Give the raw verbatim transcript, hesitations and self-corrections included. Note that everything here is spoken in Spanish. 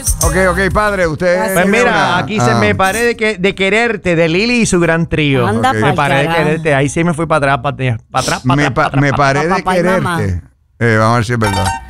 Ok, ok, padre, usted... Pues mira, una, aquí ah, se me paré de, que, de quererte, de Lili y su gran trío. Anda Ok. pa'l Me paré de carajo. quererte, ahí sí me fui para atrás, para atrás, para atrás, Me, para pa- atrás. me pa' paré atrás. de papá y mamá. quererte. Eh, vamos a ver si es verdad.